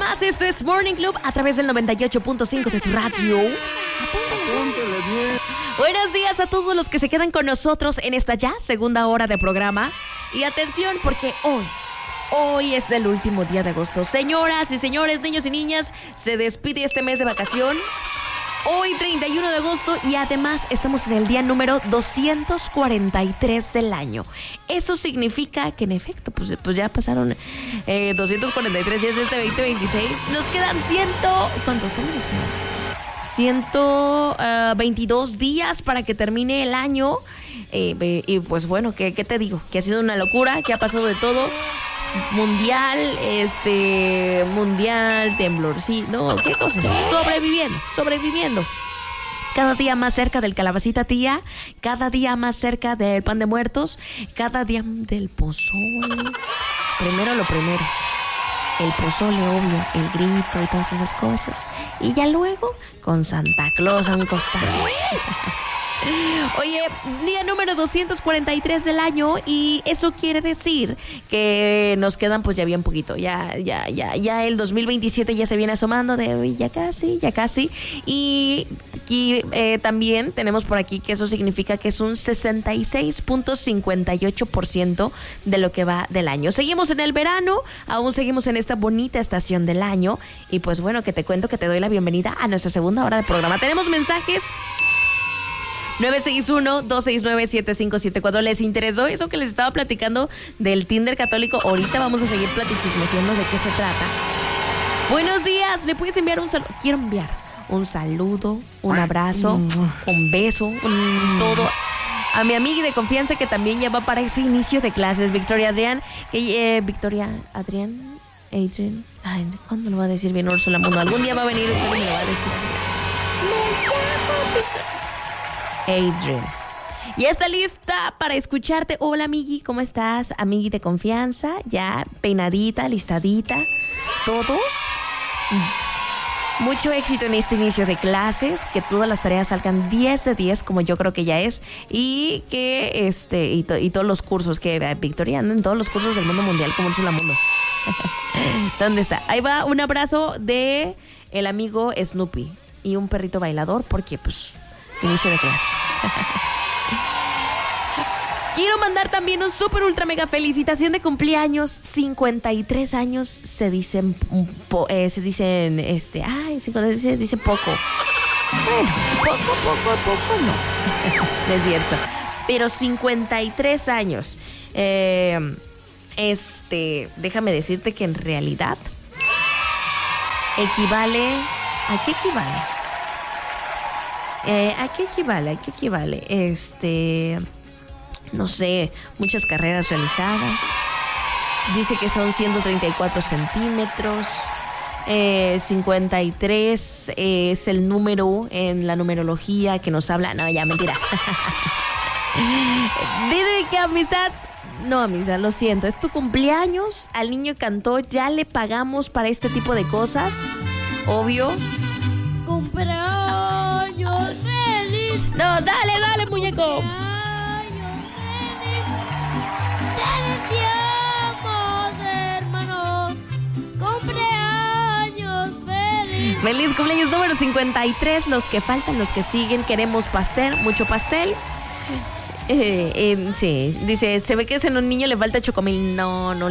más. Esto es Morning Club a través del 98.5 de tu radio. Apúntale bien. Buenos días a todos los que se quedan con nosotros en esta ya segunda hora de programa. Y atención, porque hoy es el último día de agosto. Señoras y señores, niños y niñas, se despide este mes de vacación. Hoy, 31 de agosto, y además estamos en el día número 243 del año. Eso significa que, en efecto, pues ya pasaron 243 días de este 2026. Nos quedan ¿Cuánto nos quedan? 122 días para que termine el año. Y pues bueno, ¿qué te digo? Que ha sido una locura, que ha pasado de todo. Mundial, temblorcito, no, qué cosas. Sobreviviendo. Cada día más cerca del calabacita tía, cada día más cerca del pan de muertos, cada día del pozole. Primero lo primero. El pozole, obvio, el grito y todas esas cosas. Y ya luego, con Santa Claus a un costado. Oye, día número 243 del año, y eso quiere decir que nos quedan pues ya bien poquito. Ya el 2027 ya se viene asomando, ya casi. Y también tenemos por aquí que eso significa que es un 66.58% de lo que va del año. Seguimos en el verano, aún seguimos en esta bonita estación del año. Y pues bueno, que te cuento que te doy la bienvenida a nuestra segunda hora de programa. Tenemos mensajes. 961-269-7574. ¿Les interesó eso que les estaba platicando del Tinder católico? Ahorita vamos a seguir platichismoseando de qué se trata. Buenos días. ¿Le puedes enviar un saludo? Quiero enviar un saludo, un abrazo, un beso, todo a mi amiga de confianza que también ya va para ese inicio de clases, Victoria Adrián. Adrián. Ay, ¿cuándo lo va a decir bien Úrsula Mundo? Algún día va a venir y me lo va a decir así. Adrian. Ya está lista para escucharte. Hola, amigui, ¿cómo estás? Amigui de confianza, ya peinadita, listadita, todo. Mucho éxito en este inicio de clases, que todas las tareas salgan 10 de 10, como yo creo que ya es, y que y todos los cursos, que Victoria anda en todos los cursos del mundo mundial como Úrsula Mundo. ¿Dónde está? Ahí va un abrazo de el amigo Snoopy y un perrito bailador, porque pues inicio de clases. Quiero mandar también un súper ultra mega felicitación de cumpleaños. 53 años se dicen 53 se dice poco. Bueno, poco no. No es cierto. Pero 53 años. Déjame decirte que en realidad equivale. ¿A qué equivale? ¿A qué equivale? No sé, muchas carreras realizadas. Dice que son 134 centímetros. 53 es el número en la numerología que nos habla. No, ya, mentira. Dice que amistad, lo siento, es tu cumpleaños. Al niño cantó, ya le pagamos para este tipo de cosas. Obvio. Cumpleaños feliz. No, dale, muñeco. Cumpleaños feliz. Te deseamos, hermanos. Cumpleaños feliz. Feliz cumpleaños número 53. Los que faltan, los que siguen, queremos pastel, mucho pastel. Sí, dice, se ve que a un niño le falta chocomil. No